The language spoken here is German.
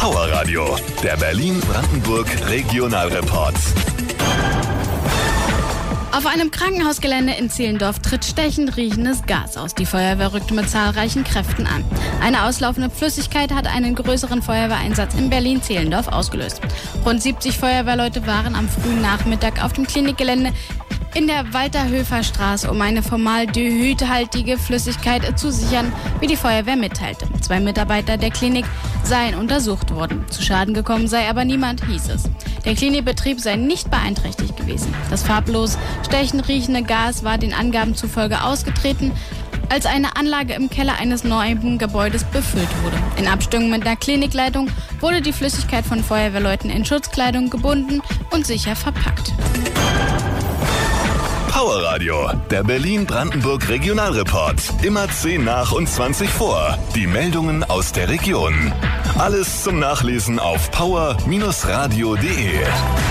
Power Radio, der Berlin-Brandenburg Regionalreport. Auf einem Krankenhausgelände in Zehlendorf tritt stechend riechendes Gas aus. Die Feuerwehr rückt mit zahlreichen Kräften an. Eine auslaufende Flüssigkeit hat einen größeren Feuerwehreinsatz in Berlin-Zehlendorf ausgelöst. Rund 70 Feuerwehrleute waren am frühen Nachmittag auf dem Klinikgelände in der Walter-Höfer-Straße, um eine formaldehydhaltige Flüssigkeit zu sichern, wie die Feuerwehr mitteilte. 2 Mitarbeiter der Klinik seien untersucht worden. Zu Schaden gekommen sei aber niemand, hieß es. Der Klinikbetrieb sei nicht beeinträchtigt gewesen. Das farblos stechend riechende Gas war den Angaben zufolge ausgetreten, als eine Anlage im Keller eines neuen Gebäudes befüllt wurde. In Abstimmung mit der Klinikleitung wurde die Flüssigkeit von Feuerwehrleuten in Schutzkleidung gebunden und sicher verpackt. Power Radio, der Berlin-Brandenburg Regionalreport. Immer 10 nach und 20 vor. Die Meldungen aus der Region. Alles zum Nachlesen auf power-radio.de.